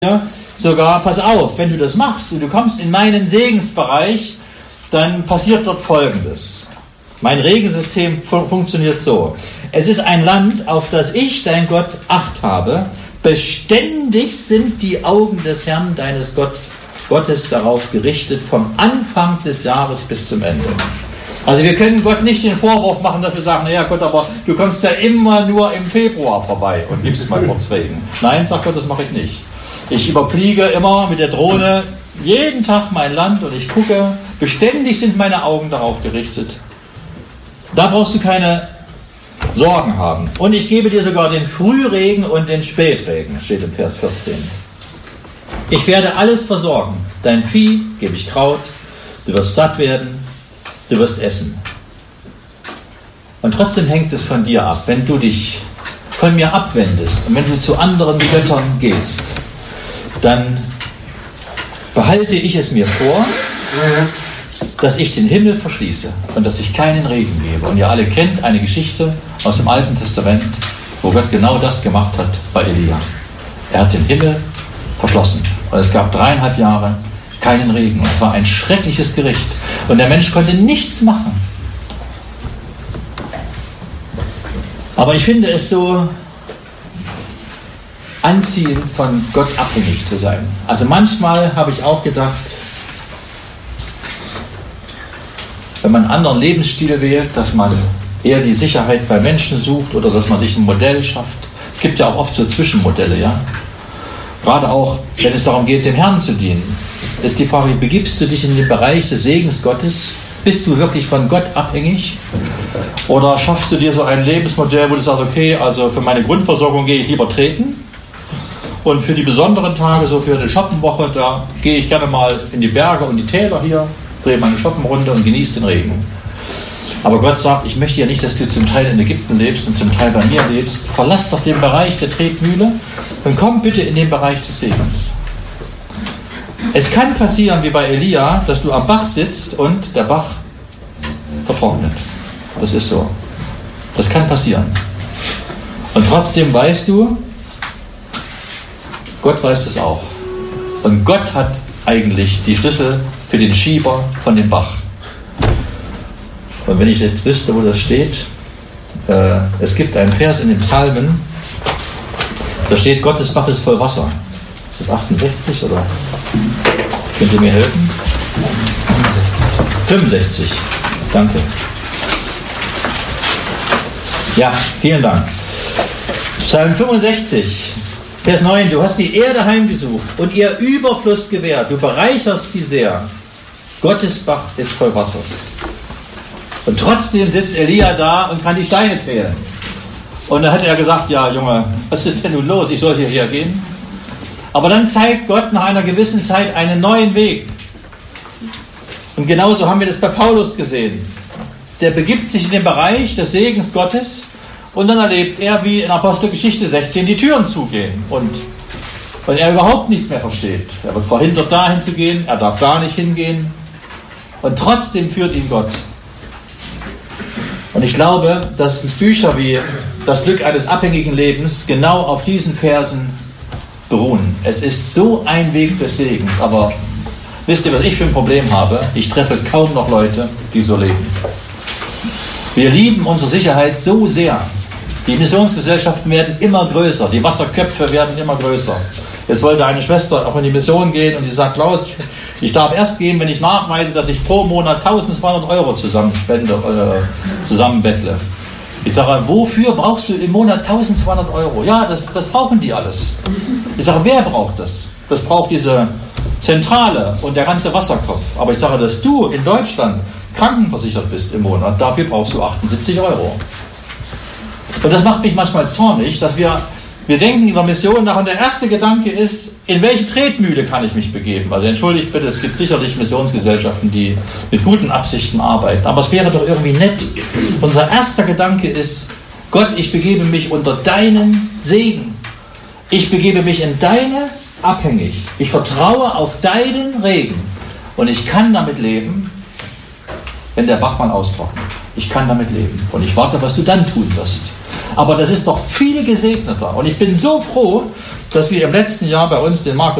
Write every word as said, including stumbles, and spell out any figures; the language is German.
Ja, sogar, pass auf, wenn du das machst und du kommst in meinen Segensbereich, dann passiert dort Folgendes. Mein Regensystem fun- funktioniert so. Es ist ein Land, auf das ich, dein Gott, Acht habe. Beständig sind die Augen des Herrn, deines Gott, Gottes, darauf gerichtet, vom Anfang des Jahres bis zum Ende. Also wir können Gott nicht den Vorwurf machen, dass wir sagen, naja Gott, aber du kommst ja immer nur im Februar vorbei und gibst mal kurz Regen. Nein, sagt Gott, das mache ich nicht. Ich überfliege immer mit der Drohne jeden Tag mein Land und ich gucke, beständig sind meine Augen darauf gerichtet. Da brauchst du keine Sorgen haben. Und ich gebe dir sogar den Frühregen und den Spätregen, steht im Vers vierzehn. Ich werde alles versorgen. Dein Vieh gebe ich Kraut, du wirst satt werden, du wirst essen. Und trotzdem hängt es von dir ab, wenn du dich von mir abwendest und wenn du zu anderen Göttern gehst, dann behalte ich es mir vor, dass ich den Himmel verschließe und dass ich keinen Regen gebe. Und ihr alle kennt eine Geschichte aus dem Alten Testament, wo Gott genau das gemacht hat bei Elia. Er hat den Himmel verschlossen und es gab dreieinhalb Jahre keinen Regen. Und es war ein schreckliches Gericht. Und der Mensch konnte nichts machen. Aber ich finde es so anziehend, von Gott abhängig zu sein. Also manchmal habe ich auch gedacht, wenn man einen anderen Lebensstil wählt, dass man eher die Sicherheit bei Menschen sucht oder dass man sich ein Modell schafft. Es gibt ja auch oft so Zwischenmodelle, ja. Gerade auch, wenn es darum geht, dem Herrn zu dienen, ist die Frage, begibst du dich in den Bereich des Segens Gottes? Bist du wirklich von Gott abhängig? Oder schaffst du dir so ein Lebensmodell, wo du sagst, okay, also für meine Grundversorgung gehe ich lieber treten und für die besonderen Tage, so für eine Schoppenwoche, da gehe ich gerne mal in die Berge und die Täler hier, drehe meine Schoppenrunde und genieße den Regen. Aber Gott sagt, ich möchte ja nicht, dass du zum Teil in Ägypten lebst und zum Teil bei mir lebst. Verlass doch den Bereich der Tretmühle und komm bitte in den Bereich des Segens. Es kann passieren, wie bei Elia, dass du am Bach sitzt und der Bach vertrocknet. Das ist so. Das kann passieren. Und trotzdem weißt du, Gott weiß es auch. Und Gott hat eigentlich die Schlüssel für den Schieber von dem Bach. Und wenn ich jetzt wüsste, wo das steht, äh, es gibt einen Vers in den Psalmen, da steht, Gottes Bach ist voll Wasser. Ist das achtundsechzig oder? Könnt ihr mir helfen? fünfundsechzig. Danke. Ja, vielen Dank. Psalm fünfundsechzig, Vers neun. Du hast die Erde heimgesucht und ihr Überfluss gewährt. Du bereicherst sie sehr. Gottes Bach ist voll Wassers. Und trotzdem sitzt Elia da und kann die Steine zählen. Und dann hat er gesagt, ja Junge, was ist denn nun los? Ich soll hierher gehen. Aber dann zeigt Gott nach einer gewissen Zeit einen neuen Weg. Und genauso haben wir das bei Paulus gesehen. Der begibt sich in den Bereich des Segens Gottes und dann erlebt er, wie in Apostelgeschichte sechzehn die Türen zugehen. Und, und er überhaupt nichts mehr versteht. Er wird verhindert, dahin zu gehen, er darf gar nicht hingehen. Und trotzdem führt ihn Gott. Und ich glaube, dass Bücher wie Das Glück eines abhängigen Lebens genau auf diesen Versen beruhen. Es ist so ein Weg des Segens, aber wisst ihr, was ich für ein Problem habe? Ich treffe kaum noch Leute, die so leben. Wir lieben unsere Sicherheit so sehr. Die Missionsgesellschaften werden immer größer, die Wasserköpfe werden immer größer. Jetzt wollte eine Schwester auch in die Mission gehen und sie sagt, Klaus, ich darf erst gehen, wenn ich nachweise, dass ich pro Monat eintausendzweihundert Euro zusammenspende, äh, zusammenbettle. Ich sage, wofür brauchst du im Monat eintausendzweihundert Euro? Ja, das, das brauchen die alles. Ich sage, wer braucht das? Das braucht diese Zentrale und der ganze Wasserkopf. Aber ich sage, dass du in Deutschland krankenversichert bist im Monat, dafür brauchst du achtundsiebzig Euro. Und das macht mich manchmal zornig, dass wir, wir denken in der Mission nach und der erste Gedanke ist, in welche Tretmühle kann ich mich begeben? Also entschuldigt bitte, es gibt sicherlich Missionsgesellschaften, die mit guten Absichten arbeiten, aber es wäre doch irgendwie nett. Unser erster Gedanke ist, Gott, ich begebe mich unter deinen Segen. Ich begebe mich in deine abhängig. Ich vertraue auf deinen Regen. Und ich kann damit leben, wenn der Bach mal austrocknet. Ich kann damit leben. Und ich warte, was du dann tun wirst. Aber das ist doch viel gesegneter. Und ich bin so froh, dass wir im letzten Jahr bei uns den Markus